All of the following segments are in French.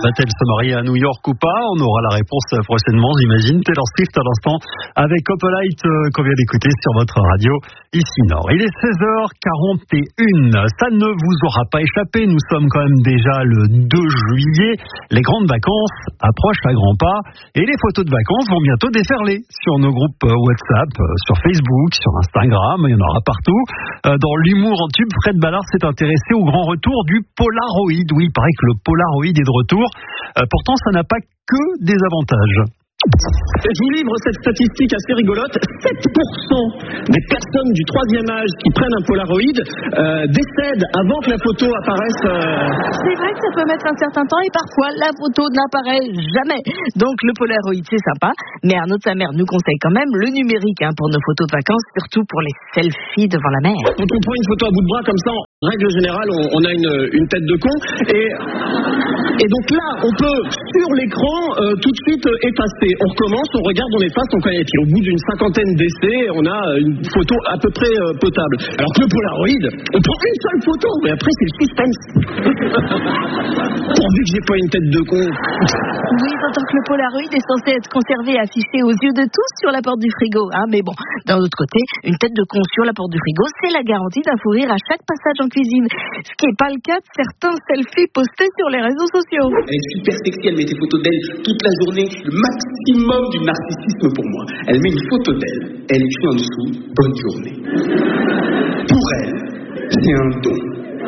Va-t-elle se marier à New York ou pas? On aura la réponse prochainement, j'imagine. Taylor Swift à l'instant avec Opalite qu'on vient d'écouter sur votre radio ici Nord. Il est 16h41. Ça ne vous aura pas échappé. Nous sommes quand même déjà le 2 juillet. Les grandes vacances approchent à grands pas et les photos de vacances vont bientôt déferler sur nos groupes WhatsApp, sur Facebook, sur Instagram. Il y en aura partout. Dans l'humour en tube, Fred Ballard s'est intéressé au grand retour du Polaroid. Oui, il paraît que le Polaroid est de retour. Pourtant, ça n'a pas que des avantages. Je vous livre cette statistique assez rigolote. 7% des personnes du 3e âge qui prennent un Polaroid décèdent avant que la photo apparaisse. C'est vrai que ça peut mettre un certain temps et parfois la photo n'apparaît jamais. Donc le Polaroid c'est sympa, mais Arnaud de sa mère nous conseille quand même le numérique pour nos photos de vacances, surtout pour les selfies devant la mer. Quand on prend une photo à bout de bras comme ça, en règle générale, on a une tête de con et donc là, on peut sur l'écran tout de suite effacer. On recommence, on regarde, on efface, on connaît. Et puis au bout d'une 50aine d'essais, on a une photo à peu près potable. Alors que le Polaroid, on prend une seule photo, mais après c'est le suspense. Pourvu que j'ai pas une tête de con. Oui, d'autant que le Polaroid est censé être conservé et affiché aux yeux de tous sur la porte du frigo. Mais bon, d'un autre côté, une tête de con sur la porte du frigo, c'est la garantie d'un fou rire à chaque passage en cuisine. Ce qui n'est pas le cas de certains selfies postés sur les réseaux sociaux. Elle est super sexy, elle met des photos d'elle toute la journée, le maximum du narcissisme pour moi. Elle met une photo d'elle, elle écrit en dessous « Bonne journée ». Pour elle, c'est un don.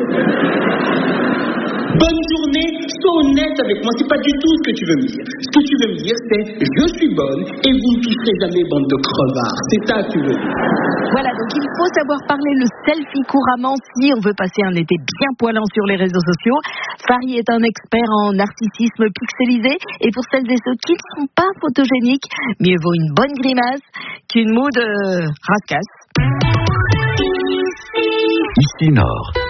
Bonne journée, sois honnête avec moi, c'est pas du tout ce que tu veux me dire. Ce que tu veux me dire, c'est « Je suis bonne et vous ne toucherez jamais, bande de crevards ». C'est ça que tu veux. Voilà, donc il faut savoir parler le selfie couramment si on veut passer un été bien poilant sur les réseaux sociaux. Fari est un expert en narcissisme pixelisé et pour celles et ceux qui ne sont pas photogéniques, mieux vaut une bonne grimace qu'une moue de rascasse. Ici Nord.